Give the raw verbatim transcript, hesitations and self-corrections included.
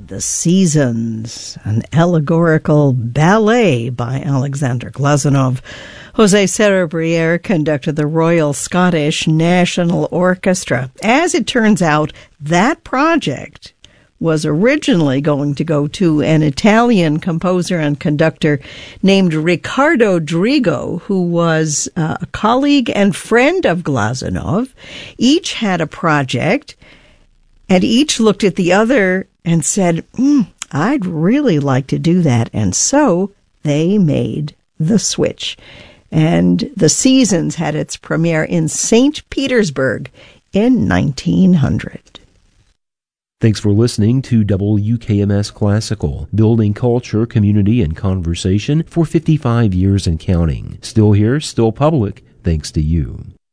The Seasons, an allegorical ballet by Alexander Glazunov. José Cerebriere conducted the Royal Scottish National Orchestra. As it turns out, that project was originally going to go to an Italian composer and conductor named Riccardo Drigo, who was uh, a colleague and friend of Glazunov. Each had a project, and each looked at the other and said, mm, I'd really like to do that. And so they made the switch. And The Seasons had its premiere in Saint Petersburg in nineteen hundred. Thanks for listening to W K M S Classical, building culture, community, and conversation for fifty-five years and counting. Still here, still public, thanks to you.